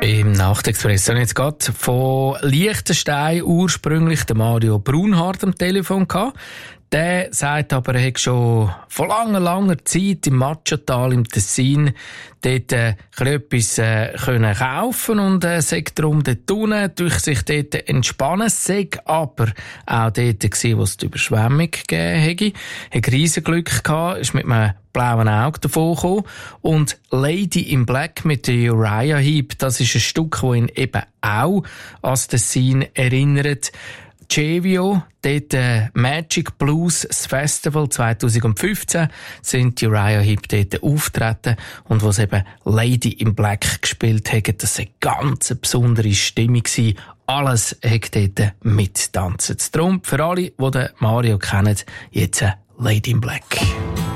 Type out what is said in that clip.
Im Nachtexpress habe ich jetzt gerade von Liechtenstein ursprünglich den Mario Brunhardt am Telefon gehabt. Der sagt aber, er hätte schon vor langer Zeit im Matschatal im Tessin dort etwas können kaufen und sei darum dort unten durch sich dort entspannen, sei aber auch dort gewesen, wo es die Überschwemmung gegeben hätte. Hat riesen Glück gehabt, ist mit einem blauen Auge davon gekommen. Und Lady in Black mit der Uriah Heep, das ist ein Stück, das ihn eben auch an das Tessin erinnert. Cevio, dort Magic Blues, das Festival 2015, sind die Uriah Heep dort auftreten und was eben Lady in Black gespielt haben, das war eine ganz besondere Stimmung gewesen. Alles hat dort mittanzen. Darum für alle, die den Mario kennen, jetzt Lady in Black.